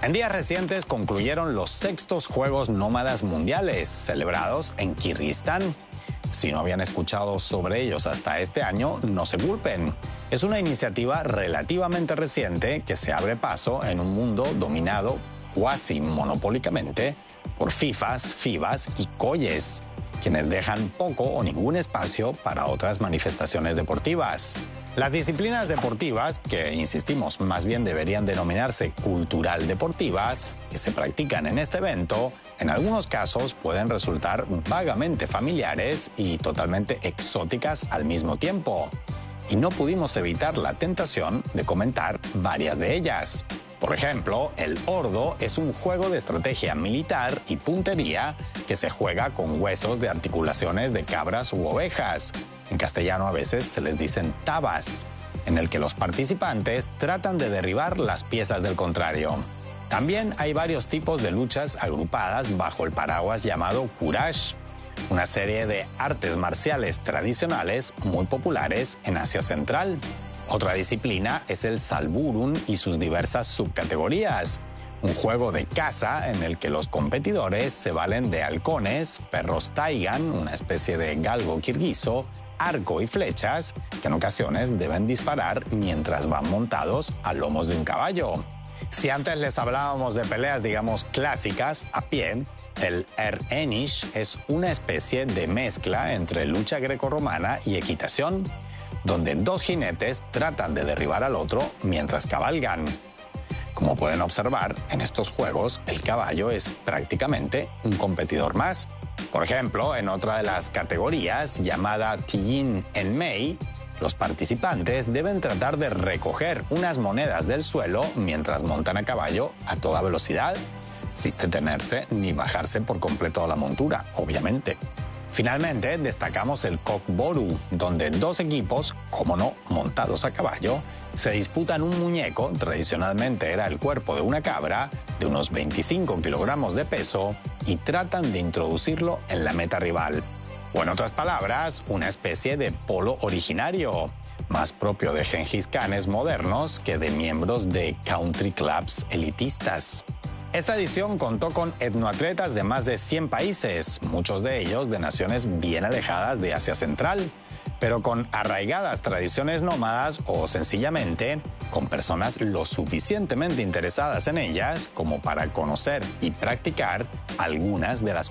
En días recientes concluyeron los sextos Juegos Nómadas Mundiales, celebrados en Kirguistán. Si no habían escuchado sobre ellos hasta este año, no se culpen. Es una iniciativa relativamente reciente que se abre paso en un mundo dominado cuasi monopólicamente por FIFAs, FIBAs y COYes, quienes dejan poco o ningún espacio para otras manifestaciones deportivas. Las disciplinas deportivas, que insistimos más bien deberían denominarse cultural deportivas, que se practican en este evento, en algunos casos pueden resultar vagamente familiares y totalmente exóticas al mismo tiempo. Y no pudimos evitar la tentación de comentar varias de ellas. Por ejemplo, el ordo es un juego de estrategia militar y puntería que se juega con huesos de articulaciones de cabras u ovejas. En castellano a veces se les dicen tabas, en el que los participantes tratan de derribar las piezas del contrario. También hay varios tipos de luchas agrupadas bajo el paraguas llamado Kurash, una serie de artes marciales tradicionales muy populares en Asia Central. Otra disciplina es el Salburun y sus diversas subcategorías, un juego de caza en el que los competidores se valen de halcones, perros taigan, una especie de galgo kirguizo, arco y flechas, que en ocasiones deben disparar mientras van montados a lomos de un caballo. Si antes les hablábamos de peleas, digamos, clásicas, a pie, el Erenish es una especie de mezcla entre lucha grecorromana y equitación, donde dos jinetes tratan de derribar al otro mientras cabalgan. Como pueden observar, en estos juegos el caballo es prácticamente un competidor más. Por ejemplo, en otra de las categorías, llamada Tiyin en Mei, los participantes deben tratar de recoger unas monedas del suelo mientras montan a caballo a toda velocidad, sin detenerse ni bajarse por completo de la montura, obviamente. Finalmente, destacamos el Kokboru, donde dos equipos, como no, montados a caballo, se disputan un muñeco, tradicionalmente era el cuerpo de una cabra, de unos 25 kilogramos de peso, y tratan de introducirlo en la meta rival. O en otras palabras, una especie de polo originario, más propio de Gengis Khanes modernos que de miembros de country clubs elitistas. Esta edición contó con etnoatletas de más de 100 países, muchos de ellos de naciones bien alejadas de Asia Central, pero con arraigadas tradiciones nómadas o sencillamente con personas lo suficientemente interesadas en ellas como para conocer y practicar algunas de las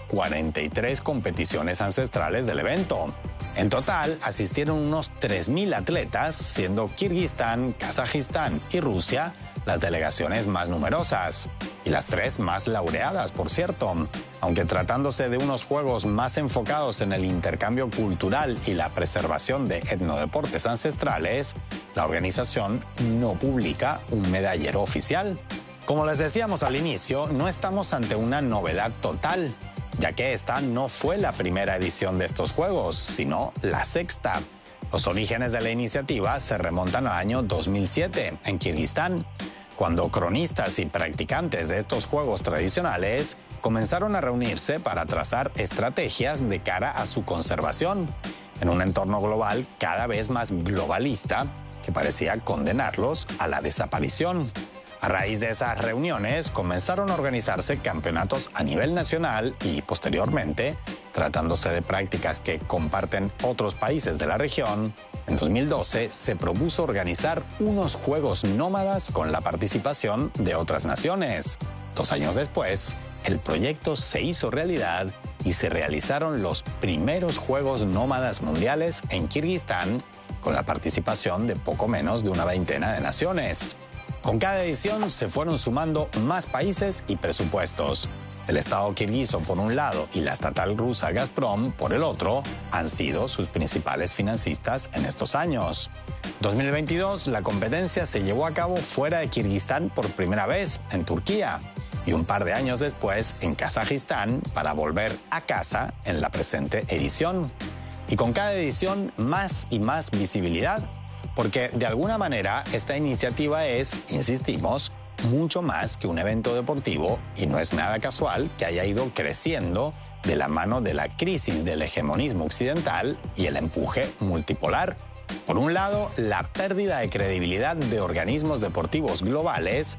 43 competiciones ancestrales del evento. En total asistieron unos 3.000 atletas, siendo Kirguistán, Kazajistán y Rusia las delegaciones más numerosas, y las tres más laureadas, por cierto. Aunque tratándose de unos juegos más enfocados en el intercambio cultural y la preservación de etnodeportes ancestrales, la organización no publica un medallero oficial. Como les decíamos al inicio, no estamos ante una novedad total, ya que esta no fue la primera edición de estos juegos, sino la sexta. Los orígenes de la iniciativa se remontan al año 2007, en Kirguistán, cuando cronistas y practicantes de estos juegos tradicionales comenzaron a reunirse para trazar estrategias de cara a su conservación, en un entorno global cada vez más globalista que parecía condenarlos a la desaparición. A raíz de esas reuniones comenzaron a organizarse campeonatos a nivel nacional y, posteriormente, tratándose de prácticas que comparten otros países de la región, en 2012 se propuso organizar unos juegos nómadas con la participación de otras naciones. 2 años después, el proyecto se hizo realidad y se realizaron los primeros Juegos Nómadas Mundiales en Kirguistán, con la participación de poco menos de una veintena de naciones. Con cada edición se fueron sumando más países y presupuestos. El Estado kirguizo por un lado y la estatal rusa Gazprom por el otro han sido sus principales financistas en estos años. En 2022 la competencia se llevó a cabo fuera de Kirguistán por primera vez, en Turquía, y un par de años después en Kazajistán para volver a casa en la presente edición. Y con cada edición más y más visibilidad, porque de alguna manera esta iniciativa es, insistimos, mucho más que un evento deportivo y no es nada casual que haya ido creciendo de la mano de la crisis del hegemonismo occidental y el empuje multipolar. Por un lado, la pérdida de credibilidad de organismos deportivos globales